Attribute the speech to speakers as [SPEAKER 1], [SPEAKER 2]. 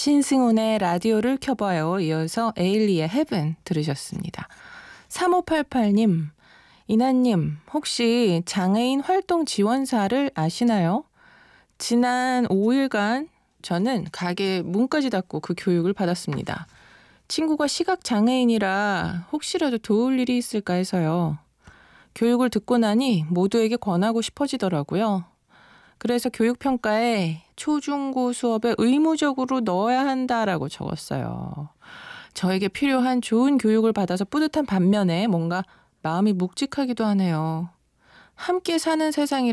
[SPEAKER 1] 신승훈의 라디오를 켜봐요. 이어서 에일리의 헤븐 들으셨습니다. 3588님, 이나님 혹시 장애인 활동 지원사를 아시나요? 지난 5일간 저는 가게 문까지 닫고 그 교육을 받았습니다. 친구가 시각장애인이라 혹시라도 도울 일이 있을까 해서요. 교육을 듣고 나니 모두에게 권하고 싶어지더라고요. 그래서 교육평가에 초중고 수업에 의무적으로 넣어야 한다라고 적었어요. 저에게 필요한 좋은 교육을 받아서 뿌듯한 반면에 뭔가 마음이 묵직하기도 하네요. 함께 사는 세상이